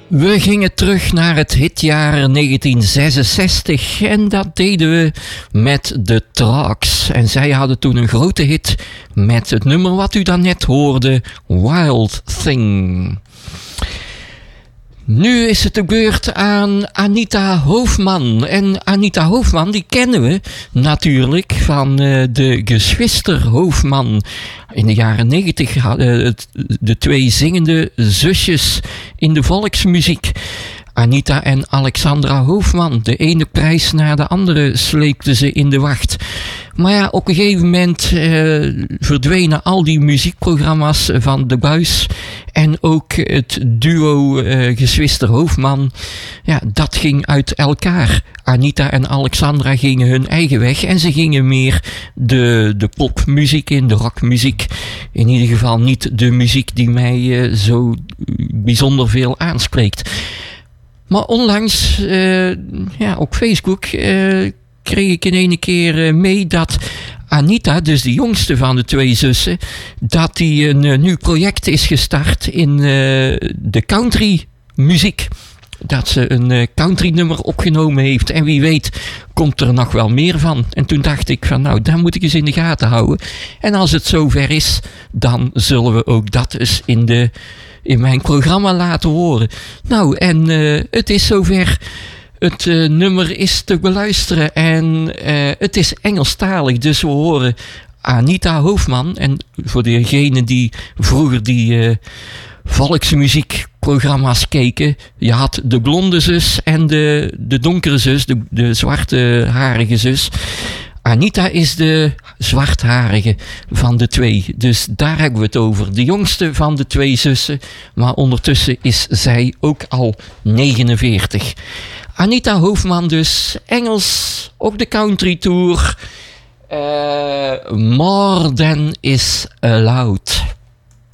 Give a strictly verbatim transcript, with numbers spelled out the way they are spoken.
We gingen terug naar het hitjaar negentien zesenzestig en dat deden we met de Troggs. En zij hadden toen een grote hit met het nummer wat u daarnet hoorde, Wild Thing. Nu is het de beurt aan Anita Hoofman. En Anita Hoofman, die kennen we natuurlijk van uh, de Geschwister Hoofman. In de jaren negentig hadden de twee zingende zusjes in de volksmuziek. Anita en Alexandra Hoofman. De ene prijs na de andere sleepten ze in de wacht. Maar ja, op een gegeven moment uh, verdwenen al die muziekprogramma's van De Buis. En ook het duo uh, Geschwister Hoofman. Ja, dat ging uit elkaar. Anita en Alexandra gingen hun eigen weg. En ze gingen meer de, de popmuziek in, de rockmuziek. In ieder geval niet de muziek die mij uh, zo bijzonder veel aanspreekt. Maar onlangs, uh, ja, op Facebook, uh, kreeg ik in ene keer uh, mee dat Anita, dus de jongste van de twee zussen, dat die een uh, nieuw project is gestart in uh, de country muziek. Dat ze een uh, country nummer opgenomen heeft. En wie weet komt er nog wel meer van. En toen dacht ik van nou, daar moet ik eens in de gaten houden. En als het zover is, dan zullen we ook dat eens in de... in mijn programma laten horen. Nou, en uh, het is zover. Het uh, nummer is te beluisteren en uh, het is Engelstalig. Dus we horen Anita Hoofman. En voor degenen die vroeger die uh, volksmuziekprogramma's keken. Je had de blonde zus en de, de donkere zus, de, de zwartharige zus. Anita is de zwartharige van de twee. Dus daar hebben we het over. De jongste van de twee zussen. Maar ondertussen is zij ook al negenenveertig. Anita Hoofman dus. Engels op de country tour. Uh, more than is allowed.